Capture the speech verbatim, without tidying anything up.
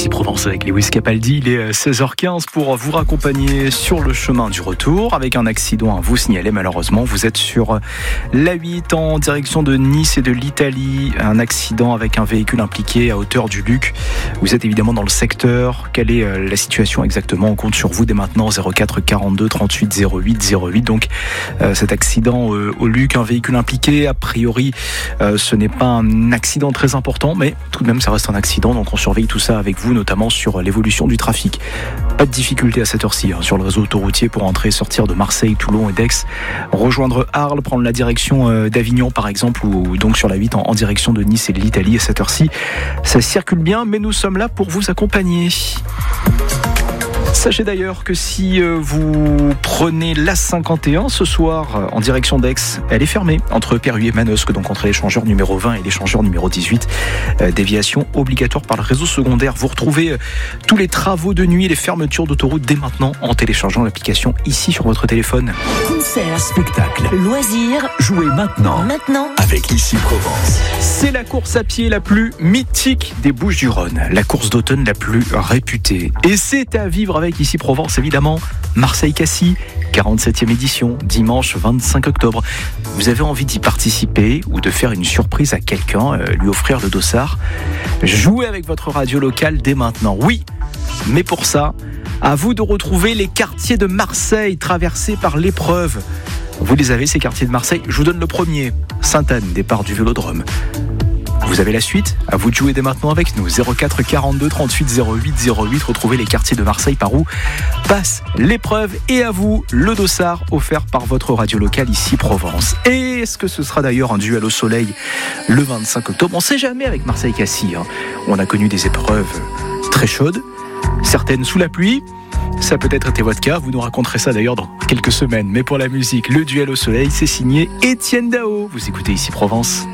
Ici Provence avec Lewis Capaldi, il est seize heures quinze pour vous raccompagner sur le chemin du retour avec un accident à vous signaler. Malheureusement, vous êtes sur l'A huit en direction de Nice et de l'Italie. Un accident avec un véhicule impliqué à hauteur du Luc. Vous êtes évidemment dans le secteur. Quelle est la situation exactement? On compte sur vous dès maintenant. Zéro quatre quarante-deux trente-huit zéro huit zéro huit. Donc euh, cet accident euh, au Luc, un véhicule impliqué. A priori, euh, ce n'est pas un accident très important, mais tout de même, ça reste un accident. Donc on surveille tout ça avec vous, notamment sur l'évolution du trafic. Pas de difficulté à cette heure-ci hein, sur le réseau autoroutier pour entrer et sortir de Marseille, Toulon et d'Aix, rejoindre Arles, prendre la direction euh, d'Avignon par exemple, ou, ou donc sur la huit en, en direction de Nice et de l'Italie. À cette heure-ci, ça circule bien, mais nous sommes là pour vous accompagner. Sachez d'ailleurs que si vous prenez l'A cinquante et un ce soir en direction d'Aix, elle est fermée entre Périgueux et Manosque, donc entre l'échangeur numéro vingt et l'échangeur numéro dix-huit. Euh, déviation obligatoire par le réseau secondaire. Vous retrouvez tous les travaux de nuit et les fermetures d'autoroute dès maintenant en téléchargeant l'application ici sur votre téléphone. Concert, spectacle, loisirs, jouez maintenant. Maintenant, avec Ici Provence. C'est la course à pied la plus mythique des Bouches-du-Rhône, la course d'automne la plus réputée. Et c'est à vivre avec Ici Provence, évidemment. Marseille-Cassis, quarante-septième édition, dimanche vingt-cinq octobre. Vous avez envie d'y participer ou de faire une surprise à quelqu'un, euh, lui offrir le dossard? Jouez avec votre radio locale dès maintenant. Oui, mais pour ça, à vous de retrouver les quartiers de Marseille traversés par l'épreuve. Vous les avez, ces quartiers de Marseille? Je vous donne le premier. Sainte-Anne, départ du Vélodrome. Vous avez la suite? À vous de jouer dès maintenant avec nous. Zéro quatre quarante-deux trente-huit zéro huit zéro huit. Retrouvez les quartiers de Marseille par où passe l'épreuve. Et à vous, le dossard offert par votre radio locale Ici Provence. Et est-ce que ce sera d'ailleurs un duel au soleil le vingt-cinq octobre? On ne sait jamais avec Marseille-Cassis. Hein. On a connu des épreuves très chaudes, certaines sous la pluie. Ça a peut-être été votre cas, vous nous raconterez ça d'ailleurs dans quelques semaines. Mais pour la musique, le duel au soleil, c'est signé Étienne Dao. Vous écoutez Ici Provence.